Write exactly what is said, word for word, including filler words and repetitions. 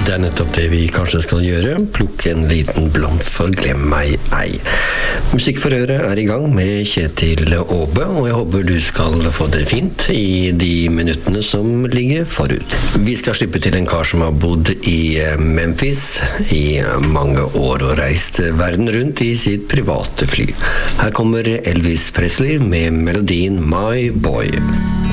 Det er nettopp det vi kanskje skal gjøre, plukke en liten blomst for glem meg ei. Musikkforhøret er i gang med Kjetil Åbe, og jeg håper du skal få det fint i de minuttene som ligger forut. Vi skal slippe til en kar som har bodd i Memphis i mange år og reist verden rundt i sitt private fly. Her kommer Elvis Presley med melodien My Boy.